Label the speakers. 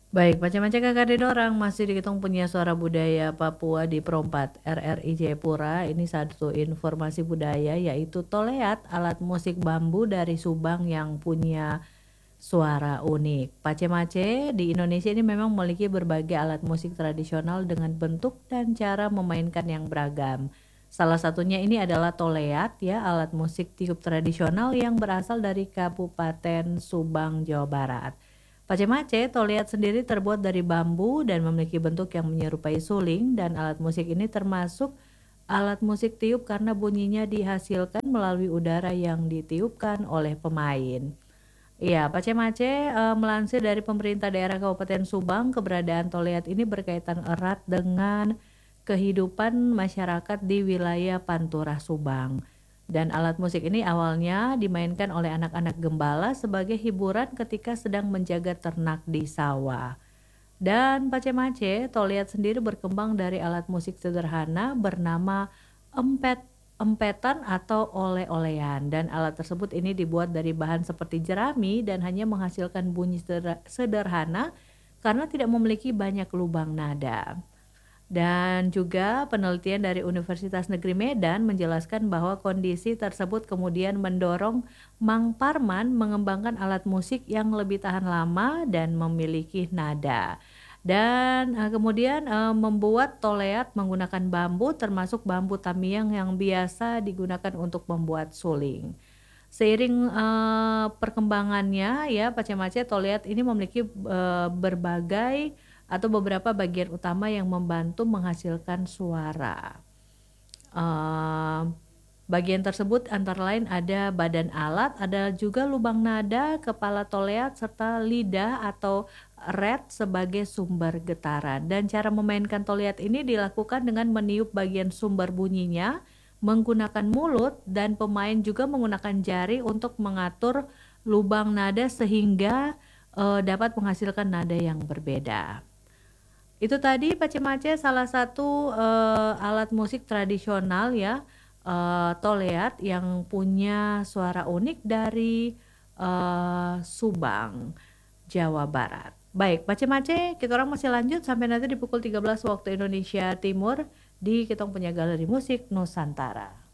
Speaker 1: Baik, macam-macam Kakak ada orang masih dihitung punya suara budaya Papua di Perompat RRI Jayapura. Ini satu informasi budaya yaitu toleat, alat musik bambu dari Subang yang punya suara unik. Pace-mace di Indonesia ini memang memiliki berbagai alat musik tradisional dengan bentuk dan cara memainkan yang beragam. Salah satunya ini adalah toleat ya, alat musik tiup tradisional yang berasal dari Kabupaten Subang, Jawa Barat. Pace-mace toleat sendiri terbuat dari bambu dan memiliki bentuk yang menyerupai suling dan alat musik ini termasuk alat musik tiup karena bunyinya dihasilkan melalui udara yang ditiupkan oleh pemain. Iya, Pace-mace melansir dari pemerintah daerah Kabupaten Subang, keberadaan toleat ini berkaitan erat dengan kehidupan masyarakat di wilayah Pantura Subang. Dan alat musik ini awalnya dimainkan oleh anak-anak gembala sebagai hiburan ketika sedang menjaga ternak di sawah. Dan Pace-mace, toleat sendiri berkembang dari alat musik sederhana bernama empet, empetan atau ole-olean. Dan alat tersebut ini dibuat dari bahan seperti jerami dan hanya menghasilkan bunyi sederhana karena tidak memiliki banyak lubang nada. Dan juga penelitian dari Universitas Negeri Medan menjelaskan bahwa kondisi tersebut kemudian mendorong Mang Parman mengembangkan alat musik yang lebih tahan lama dan memiliki nada. Dan kemudian membuat toleat menggunakan bambu termasuk bambu tamiang yang biasa digunakan untuk membuat suling. Seiring perkembangannya ya Pace-mace toleat ini memiliki berbagai atau beberapa bagian utama yang membantu menghasilkan suara. Bagian tersebut antara lain ada badan alat, ada juga lubang nada, kepala toleat, serta lidah atau red sebagai sumber getaran. Dan cara memainkan toleat ini dilakukan dengan meniup bagian sumber bunyinya, menggunakan mulut, dan pemain juga menggunakan jari untuk mengatur lubang nada sehingga dapat menghasilkan nada yang berbeda. Itu tadi Pace-mace salah satu alat musik tradisional ya, toleat yang punya suara unik dari Subang, Jawa Barat. Baik, Pace-mace kita orang masih lanjut sampai nanti di pukul 13 waktu Indonesia Timur di kita punya Galeri Musik Nusantara.